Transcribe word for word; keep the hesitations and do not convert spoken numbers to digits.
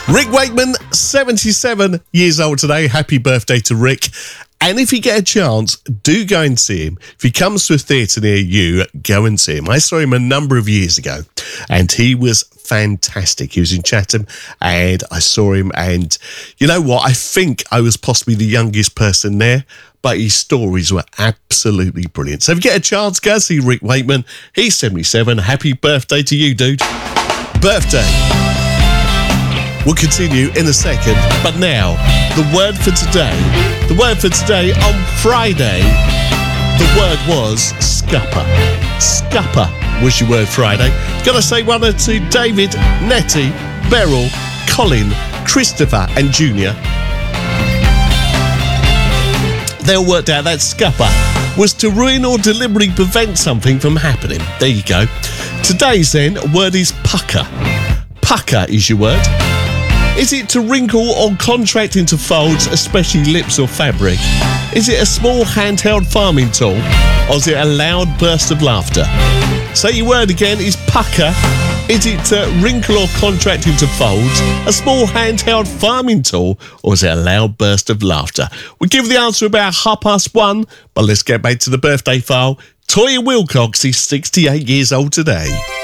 Rick Wakeman, seventy-seven years old today. Happy birthday to Rick. And if you get a chance, do go and see him. If he comes to a theatre near you, go and see him. I saw him a number of years ago, and he was fantastic. He was in Chatham, and I saw him, and you know what? I think I was possibly the youngest person there, but his stories were absolutely brilliant. So if you get a chance, go see Rick Wakeman. He's seventy-seven. Happy birthday to you, dude. Birthday. We'll continue in a second, but now, the word for today. The word for today on Friday, the word was scupper. Scupper was your word Friday. Gotta say one or two: David, Nettie, Beryl, Colin, Christopher and Junior. They all worked out that scupper was to ruin or deliberately prevent something from happening. There you go. Today's then word is pucker. Pucker is your word. Is it to wrinkle or contract into folds, especially lips or fabric? Is it a small handheld farming tool, or is it a loud burst of laughter? So your word again is pucker. Is it to wrinkle or contract into folds, a small handheld farming tool, or is it a loud burst of laughter? We'll give the answer about half past one, but let's get back to the birthday file. Toya Wilcox is sixty-eight years old today.